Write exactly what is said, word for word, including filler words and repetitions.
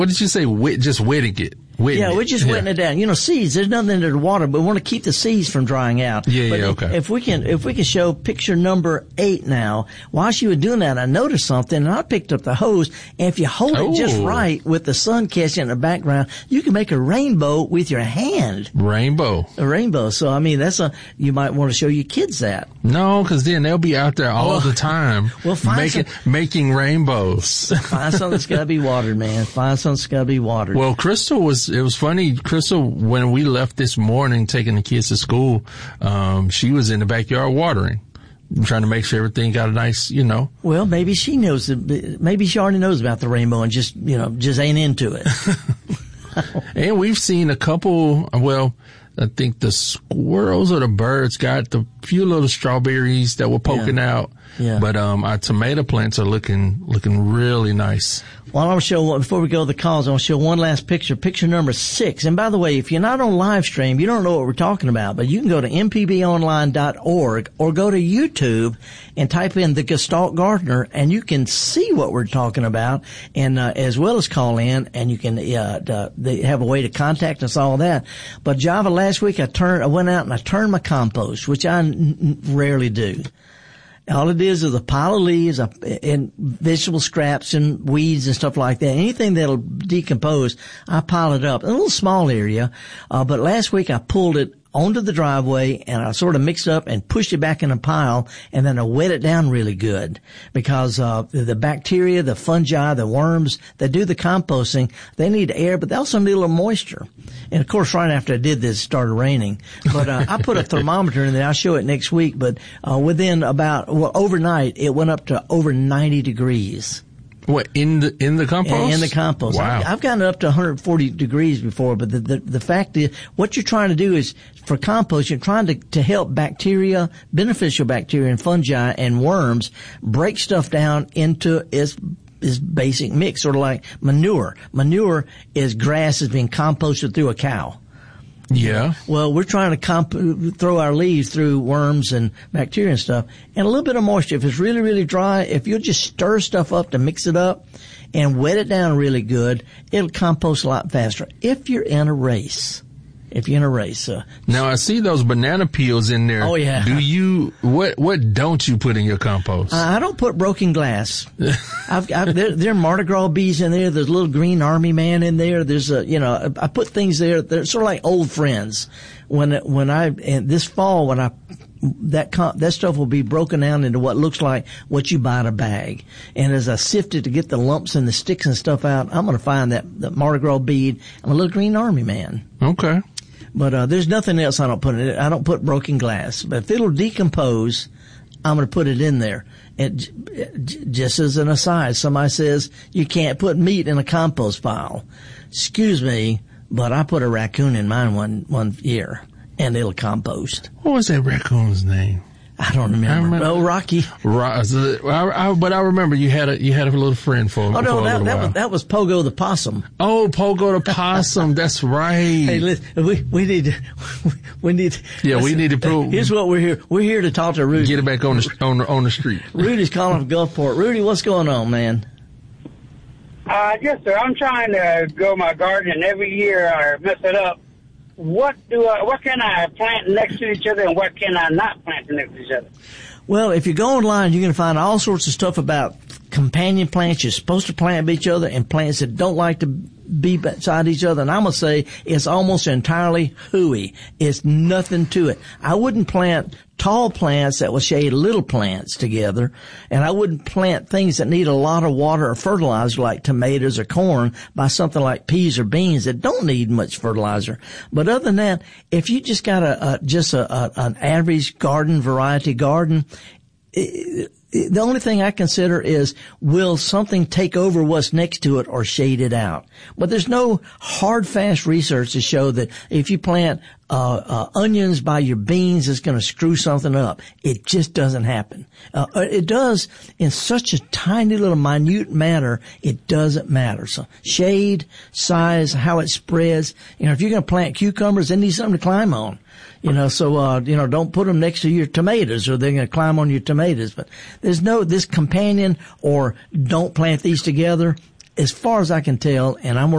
what did you say? Wet, just wetting it. Wetting yeah, it. we're just yeah. wetting it down. You know, seeds, there's nothing in the water, but we want to keep the seeds from drying out. Yeah, but yeah, if, okay. If we can, if we can show picture number eight now, while she was doing that, I noticed something, and I picked up the hose, and if you hold oh. it just right with the sun catching in the background, you can make a rainbow with your hand. Rainbow. A rainbow. So, I mean, that's a, you might want to show your kids that. No, because then they'll be out there all Oh. the time Well, find making, some- making rainbows. Find something that's got to be watered, man. Find something that's got to be watered. Well, Crystal was, it was funny. Crystal, when we left this morning taking the kids to school, um, she was in the backyard watering, trying to make sure everything got a nice, you know. Well, maybe she knows, maybe she already knows about the rainbow and just, you know, just ain't into it. And we've seen a couple, well, I think the squirrels or the birds got the few little strawberries that were poking Yeah. out. Yeah. But, um, our tomato plants are looking, looking really nice. Well, I'll show one, before we go to the calls, I'll show one last picture, picture number six. And by the way, if you're not on live stream, you don't know what we're talking about, but you can go to m p b online dot org or go to YouTube and type in the Gestalt Gardener, and you can see what we're talking about, and uh, as well as call in, and you can uh, uh, they have a way to contact us, all that. But Java, last week I turned, I went out and I turned my compost, which I n- n- rarely do. All it is is a pile of leaves and vegetable scraps and weeds and stuff like that. Anything that'll decompose, I pile it up in a little small area. Uh, but last week I pulled it onto the driveway and I sort of mixed it up and pushed it back in a pile, and then I wet it down really good because uh the bacteria, the fungi, the worms that do the composting, they need air, but they also need a little moisture. And of course, right after I did this, it started raining. But uh, I put a thermometer in there. I'll show it next week. But uh, within about, well, overnight, it went up to over ninety degrees. What, in the, in the compost? Yeah, in the compost. Wow. I've, I've gotten up to one hundred forty degrees before, but the, the, the fact is, what you're trying to do is, for compost, you're trying to, to help bacteria, beneficial bacteria and fungi and worms break stuff down into its is basic mix, sort of like manure. Manure is grass that's being composted through a cow. Yeah. Well, we're trying to comp- throw our leaves through worms and bacteria and stuff, and a little bit of moisture. If it's really, really dry, if you'll just stir stuff up to mix it up and wet it down really good, it'll compost a lot faster. If you're in a race. If you're in a race. Uh, now, I see those banana peels in there. Oh, yeah. Do you, what, what don't you put in your compost? I don't put broken glass. I've, I've, there, there are Mardi Gras bees in there. There's a little green army man in there. There's a, you know, I put things there. They're sort of like old friends. When, when I, and this fall, when I, that comp, that stuff will be broken down into what looks like what you buy in a bag. And as I sift it to get the lumps and the sticks and stuff out, I'm going to find that, the Mardi Gras bead and a little green army man. Okay. But, uh, there's nothing else I don't put in it. I don't put broken glass. But if it'll decompose, I'm going to put it in there. And j- just as an aside, somebody says you can't put meat in a compost pile. Excuse me, but I put a raccoon in mine one, one year, and it'll compost. What was that raccoon's name? I don't remember. I remember. Oh, Rocky. Ro- I, I, but I remember you had a you had a little friend for. Oh no, for that, a that while. was that was Pogo the possum. Oh, Pogo the possum. That's right. Hey, listen, we we need to, we need. To, yeah, we need to prove. Here's what we're here. We're here to talk to Rudy. Get it back on the on the, on the street. Rudy's calling from Gulfport. Rudy, what's going on, man? Uh, yes, sir. I'm trying to grow my garden, and every year I mess it up. What do I, what can I plant next to each other, and what can I not plant next to each other? Well, if you go online, you're going to find all sorts of stuff about companion plants you're supposed to plant with each other and plants that don't like to be beside each other. And I'm going to say it's almost entirely hooey. It's nothing to it. I wouldn't plant tall plants that will shade little plants together, and I wouldn't plant things that need a lot of water or fertilizer like tomatoes or corn by something like peas or beans that don't need much fertilizer. But other than that, if you just got a, a just a, a an average garden, variety garden, it, the only thing I consider is, will something take over what's next to it or shade it out? But there's no hard, fast research to show that if you plant uh, uh onions by your beans, it's going to screw something up. It just doesn't happen. Uh, it does in such a tiny little minute matter, it doesn't matter. So shade, size, how it spreads. You know, if you're going to plant cucumbers, they need something to climb on. You know, so, uh, you know, don't put them next to your tomatoes or they're going to climb on your tomatoes. But there's no, this companion or don't plant these together, as far as I can tell, and I'm